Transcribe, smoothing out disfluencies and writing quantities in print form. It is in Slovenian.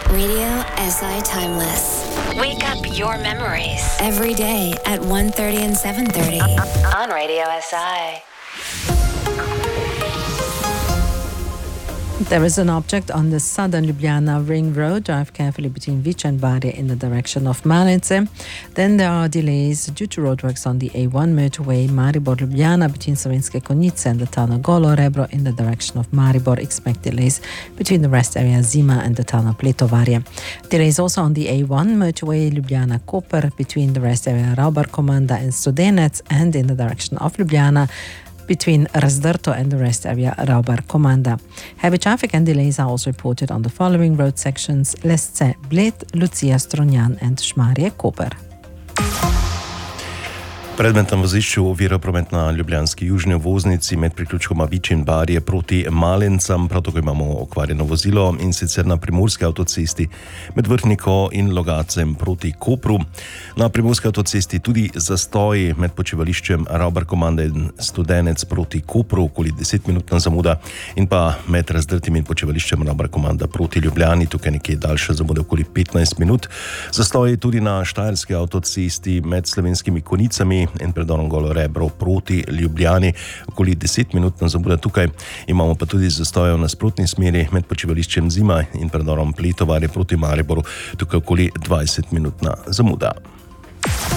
Radio SI Timeless. Wake up your memories. Every day at 1:30 and 7:30. On Radio SI. There is an object on the southern Ljubljana Ring Road. Drive carefully between Vič and Barje in the direction of Malice. Then there are delays due to roadworks on the A1 motorway Maribor-Ljubljana between Savinske Konjice and the town of Golo Rebro in the direction of Maribor. Expect delays between the rest area Zima and the town of Pletovarje. Delays also on the A1 motorway Ljubljana-Koper between the rest area Raubar Komanda and Studenec, and in the direction of Ljubljana between Razdrto and the rest area Raubar Komanda. Heavy traffic and delays are also reported on the following road sections: Lesce, Bled, Lucija, Stronjan and Šmarje, Koper. Predmetnem vozišču ovira promet na ljubljanski južni obvoznici med priključkoma Vič in Barje proti Malencam. Prav tako imamo okvarjeno vozilo, in sicer na primorski avtocesti med Vrhniko in Logacem proti Kopru. Na primorski avtocesti tudi zastoji med počivališčem Raubar Komanda in Studenec proti Kopru, okoli 10-minutna zamuda, in pa med Razdrtim in počivališčem Raubar Komanda proti Ljubljani, tukaj nekje daljša zamuda, okoli 15 minut. Zastoji tudi na štajerski avtocesti med Slovenskimi Konjicami in predorom Golo Rebro proti Ljubljani, okoli 10-minutna zamuda tukaj. Imamo pa tudi zastoje v nasprotni smeri med počivališčem Zima in predorom Pletovarje proti Mariboru, tukaj okoli 20-minutna zamuda.